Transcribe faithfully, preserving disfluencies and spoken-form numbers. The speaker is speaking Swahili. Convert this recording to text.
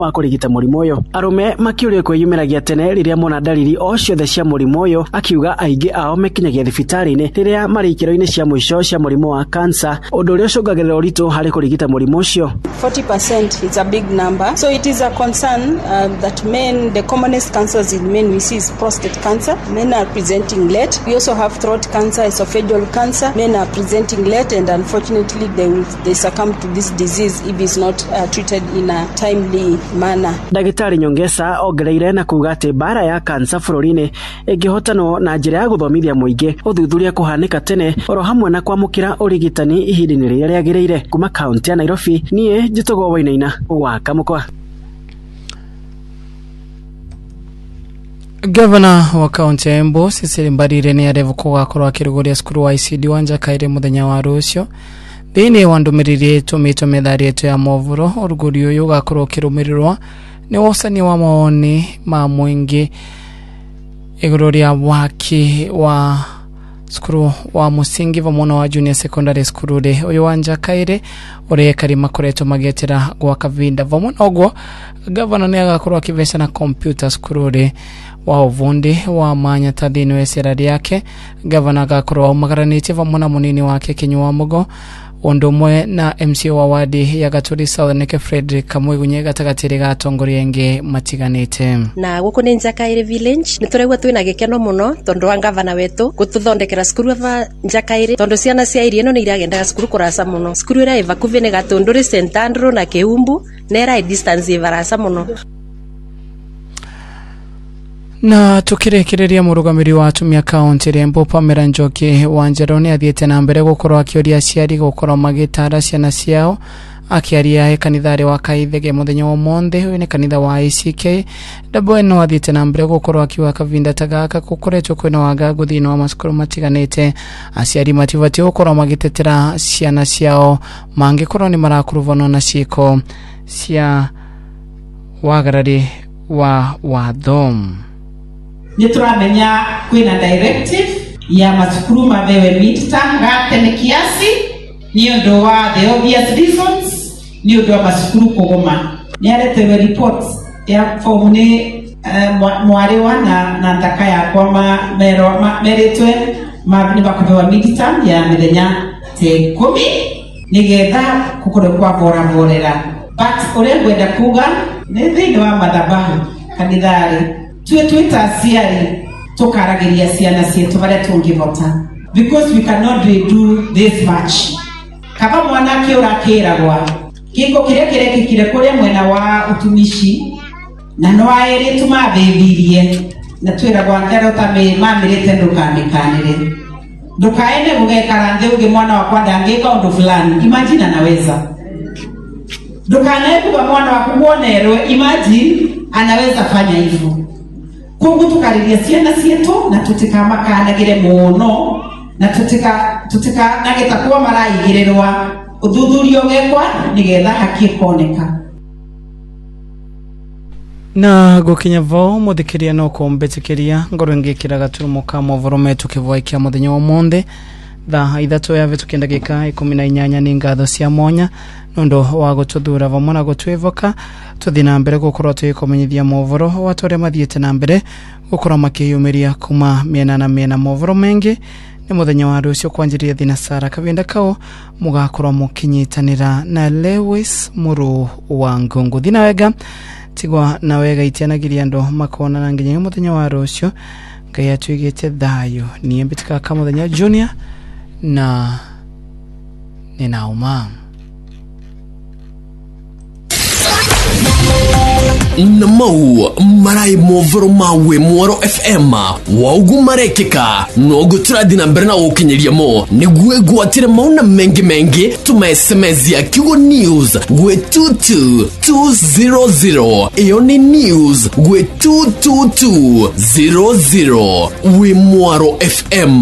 wa kurigita murimu uyu. Arume makiurio kwiyumiragia tene riria mona dalili o ciothe cia murimu uyu, akiuga aingi ao mekinyagia thibitari-ini riria mari ikiro-ini cia mwisho cia murimu wa cancer, undu uria ucungagirira uritu hari kurigita murimu ucio. forty percent is a big number, so it is a concern uh, that men, the commonest cancers in men we see is prostate cancer. Men are presenting late. We also have throat cancer, esophageal cancer. Men are presenting late, and unfortunately they will they succumb to this disease if it's not uh, treated in a timely manner. Dagitari Nyongesa ongereire na kuga ati bara ya cancer bururi-ini ingihotano na njira ya guthomithia muingi uthuthuria kuhanika tene oro hamwe na kwamukira urigitani ihinda-ini riria riagiriire. Kuma kaunti ya Nairobi, nie Njitogo Wainaina wa Kamukwa. Governor wa kaunti ya Embu Cecily Mbarire ni arevu kugakorwo akiruguria skuru wa I C D wa Njakaire muthenya wa rucio. Thiini wa ndumiriri etu mito methari etu ya movuro uruguri uyu ugakorwo ukirumirirwa ni wosani wa maoni ma mwingi iguru ria waki wa skuru wa musingi vamona wa junior secondary skuru ri uyu wa Njakaire uri karima koreto magetera gwa kavinda vamona ogwo. Governor ni agakorwo akivesha na computer skuru ri wa uvundi wa manya tathini wesera yake. Governor agakorwo umagaranite vamona munini wake Kinyu wa Mugo, undu mwe na M C O wa wadi ya Gaturi South Neke Frederick Kamwegunye gatagatiri gatongoria enge matiganite. Na guku ni Njakaire village nituregwa twina gikeno muno tondu wa governor wetu gututhondekera skuru va Njakaire tondu ciana cia irie no ni iragendaga skuru kurasa muno. Skuru ira eva kuvene gatunduri Saint Andrew na Keumbu nera distance ivarasa muno. Na tukirekereria murugamiri wa atumia kaunti Embu Pamela Njoki Wanjeroni athiete na mbere gukorwo akioria aciari gukorwo magitara ciana ciao, akiaria he kanithari wa Kaithege muthenya wa Monde. Uyu ni kanitha wa I C K. Dabo no athiete na mbere gukorwo akiwa kavinda tagaka gukoretwo kwina wagagu thini wa maskuru matiganite. Aciari mativati gukorwo magitetera ciana ciao mangikorwo ni marakuruvana na ciiko cia wagarari wa watho. Nituramenya kwina directive ya maskuru mabewe midterm gatene kiasi niyo ndo wa the obvious reasons niyo ndo maskuru kugoma. Niaretewe report ya formune uh, mwarewa na na ndaka ya kwa ma mero ma, meretwe ma ni bakubewa midterm ya mithenya te kumi nigetha kukore kwa bora borera. But ore gwenda kuga ni thini wa madhabahu kanithari tuwe tuita aciari tukaragiria ciana cietu baria tungivota, because we cannot do this much. Kaba mwana ki urakiragwa kiko kiria kirekikire kuria mwena wa utumishi na no aere tumathithirie na twiragwa ngero tame mamirite ndukamikanire ndukaende gugekara nthi ugi mwana wakwa ndangika undu fulani. Imagine anaweza ndukanaebuga mwana waku muonerwe, imagine anaweza fanya hivyo. Kungu tukariria ciana cietu na tutikamakandagire muno na tutika tutika nageta kwa maraigirirwa uthuthurio gekwa nigetha haki koneka. Na gukinya vo muthikiria no kumbetikiria ngoro ngikira gaturumo ka movoro metu kivoikia muthenya wa Monde tha ithatu ya vitu kenda gika ikumi na inyanya ni ngatho cia monya nondo wa gututhura vamwe na gutwivoka tuthi na mbere gukorwo twikomenyithia movoro watore mathiete na mbere gukorwo makiyumiria kuma miena na miena movoro mengi. Ni muthenya wa rucio kwanjiria thina Sara kavinda kao mugakorwo mukinyitanira na Lewis Muru wa Ngungu. Thina wega tigwa na wega itianagiria ndo makona na nginya muthenya wa rucio ngai atwigite thayo ni mbitika ka muthenya Junior na ninauma Namau marai movoro mawe Mwaro F M waugu marekeka nogu turadina mberna ukinyiria mo niguwe guatire mauna mengi mengi tuma S M S ya Kigo News gwe two two two zero zero Ioni News gwe two two two zero zero we Mwaro F M.